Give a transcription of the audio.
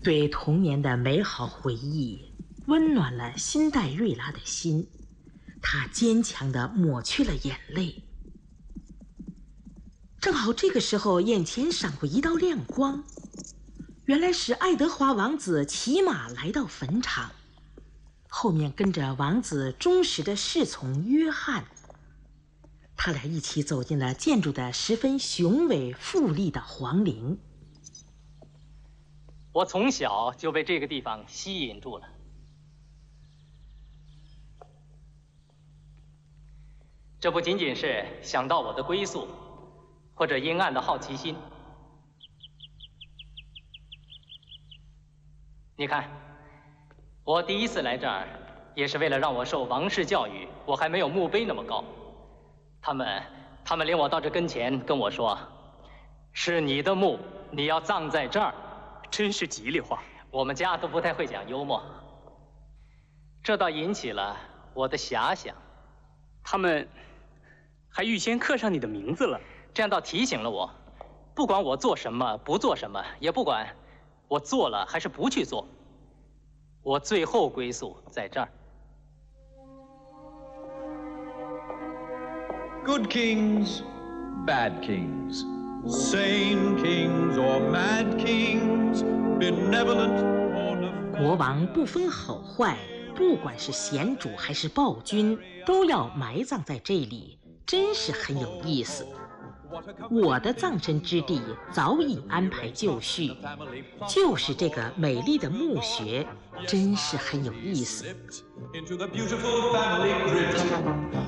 对童年的美好回忆温暖了辛黛瑞拉的心，她坚强地抹去了眼泪。正好这个时候，眼前闪过一道亮光，原来是爱德华王子骑马来到坟场，后面跟着王子忠实的侍从约翰。他俩一起走进了建筑的十分雄伟富丽的皇陵。 我从小就被这个地方吸引住了。这不仅仅是想到我的归宿，或者阴暗的好奇心。你看，我第一次来这儿，也是为了让我受王室教育，我还没有墓碑那么高。他们领我到这跟前，跟我说：“是你的墓，你要葬在这儿。” 真是吉利话。 我们家都不太会讲幽默，这倒引起了我的遐想。 他们还预先刻上你的名字了， 这样倒提醒了我，不管我做什么，不做什么，也不管我做了还是不去做，我最后归宿在这儿。 Good kings, bad kings, sane kings or mad kings, benevolent or nefarious. 国王不分好坏，不管是贤主还是暴君，都要埋葬在这里，真是很有意思。我的葬身之地早已安排就绪，就是这个美丽的墓穴，真是很有意思。 Into the beautiful family crypt.